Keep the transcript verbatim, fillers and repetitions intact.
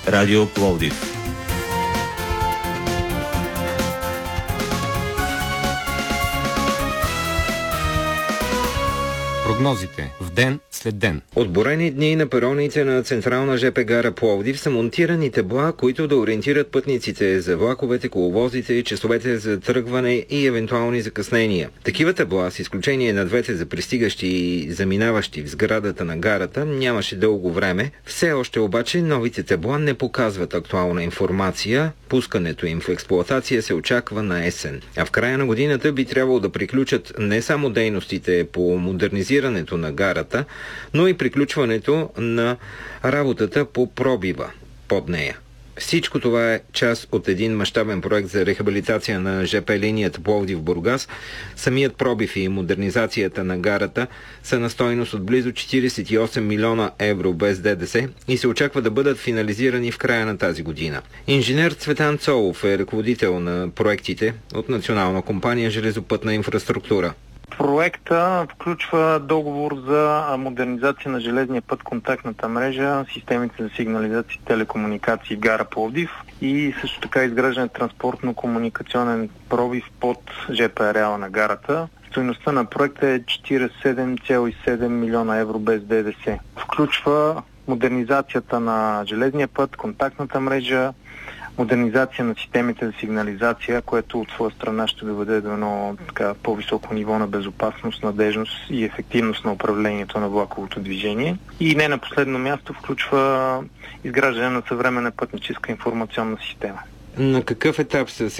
Радио Пловдив. Прогнозите в ден след ден. От броени дни на пероните на Централна ЖП гара Пловдив са монтирани табла, които да ориентират пътниците за влаковете, коловозите, часовете за тръгване и евентуални закъснения. Такива табла, с изключение на двете за пристигащи и заминаващи в сградата на гарата, нямаше дълго време. Все още обаче новите табла не показват актуална информация. Пускането им в експлоатация се очаква на есен. А в края на годината би трябвало да приключат не само дейностите по модернизирането на гарата, но и приключването на работата по пробива под нея. Всичко това е част от един мащабен проект за рехабилитация на ЖП линията Пловдив-Бургас. Самият пробив и модернизацията на гарата са на стойност от близо четиридесет и осем милиона евро без ДДС и се очаква да бъдат финализирани в края на тази година. Инженер Цветан Цолов е ръководител на проектите от Национална компания Железопътна инфраструктура. Проекта включва договор за модернизация на железния път, контактната мрежа, системите за сигнализация и телекомуникации в гара Пловдив и също така изграждане транспортно-комуникационен пробив под ЖП ареала на гарата. Стойността на проекта е четиридесет и седем цяло и седем милиона евро без ДДС. Включва модернизацията на железния път, контактната мрежа, модернизация на системите за сигнализация, което от своя страна ще доведе до едно така по-високо ниво на безопасност, надежност и ефективност на управлението на влаковото движение. И не на последно място включва изграждане на съвременна пътническа информационна система. На какъв етап са